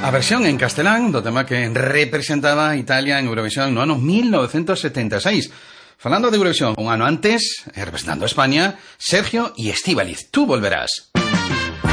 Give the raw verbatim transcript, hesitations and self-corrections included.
A versión en castelán do tema que representaba Italia en Eurovisión no ano mil novecientos setenta e seis. Falando de Eurovisión un ano antes, representando a España, Sergio y Estíbaliz, Tú volverás.